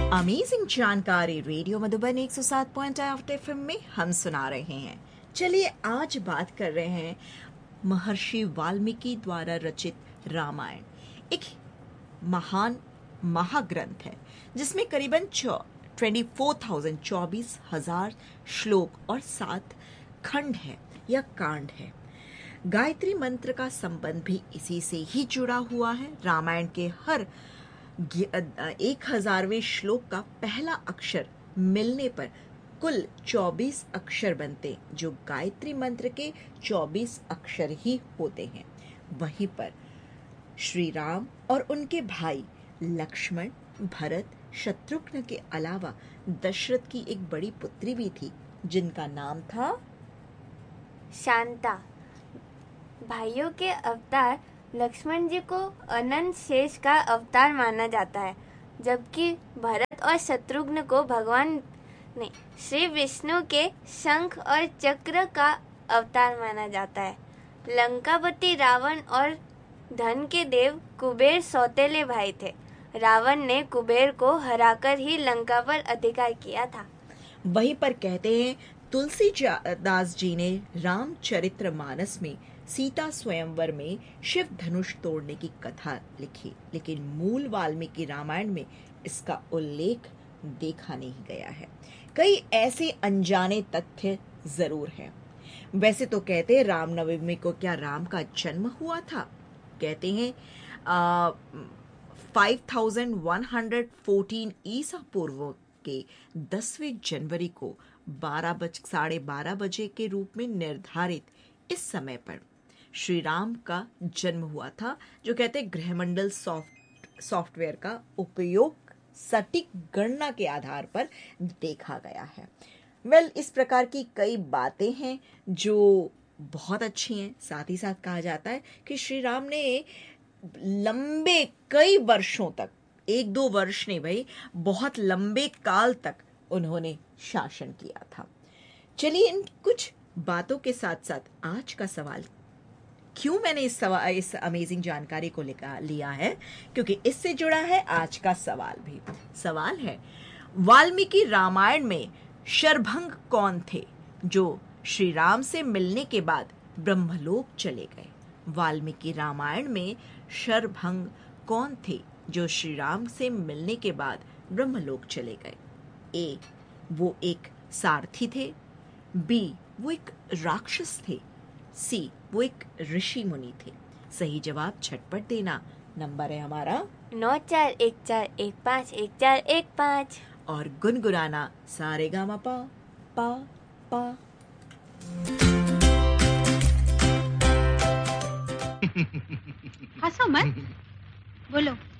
Amazing जानकारी radio Madhuban 107.8 FM में हम सुना रहे हैं। चलिए आज बात कर रहे हैं महर्षि वाल्मीकि द्वारा रचित रामायण। एक महान महाग्रंथ है जिसमें करीबन 24,000 श्लोक और 7 खंड है या कांड है। गायत्री मंत्र का संबंध भी इसी से ही जुड़ा हुआ है। रामायण के हर 1000वें श्लोक का पहला अक्षर मिलने पर कुल 24 अक्षर बनते, जो गायत्री मंत्र के 24 अक्षर ही होते हैं। वहीं पर श्री राम और उनके भाई लक्ष्मण, भरत, शत्रुघ्न के अलावा दशरथ की एक बड़ी पुत्री भी थी जिनका नाम था शांता। भाइयों के अवतार लक्ष्मण जी को अनंत शेष का अवतार माना जाता है, जबकि भरत और शत्रुघ्न को भगवान ने श्री विष्णु के शंख और चक्र का अवतार माना जाता है। लंकापति रावण और धन के देव कुबेर सौतेले भाई थे। रावण ने कुबेर को हराकर ही लंका पर अधिकार किया था। वहीं पर कहते हैं तुलसीदास जी ने रामचरितमानस में सीता स्वयंवर में शिव धनुष तोड़ने की कथा लिखी, लेकिन मूल वाल्मीकि रामायण में इसका उल्लेख देखा नहीं गया है। कई ऐसे अनजाने तथ्य जरूर हैं। वैसे तो कहते हैं रामनवमी को क्या राम का जन्म हुआ था। कहते हैं 5114 ईसा पूर्व के 10वें जनवरी को 12:30 बजे के रूप में निर्धारित इस समय पर श्री राम का जन्म हुआ था, जो कहते हैं ग्रहमंडल सॉफ्टवेयर का उपयोग सटीक गणना के आधार पर देखा गया है। इस प्रकार की कई बातें हैं जो बहुत अच्छी हैं। साथ ही साथ कहा जाता है कि श्री राम ने लंबे कई वर्षों तक, 1-2 वर्ष नहीं भाई, बहुत लंबे काल तक उन्होंने शासन किया था। चलिए इन कुछ बातों के साथ साथ आज का सवाल, क्यों मैंने इस अमेजिंग जानकारी को लिया है, क्योंकि इससे जुड़ा है आज का सवाल भी। सवाल है, वाल्मीकि रामायण में शरभंग कौन थे जो श्री राम से मिलने के बाद ब्रह्मलोक चले गए? वाल्मीकि रामायण में शरभंग कौन थे जो श्री राम से मिलने के बाद ब्रह्मलोक चले गए? ए, वो एक सारथी थे। बी, वो एक राक्षस थे। सी, वो एक ऋषि मुनि थे। सही जवाब झटपट देना। नंबर है हमारा 9414151415 और गुनगुनाना सारेगामापा पा पा। हंसो मत, बोलो।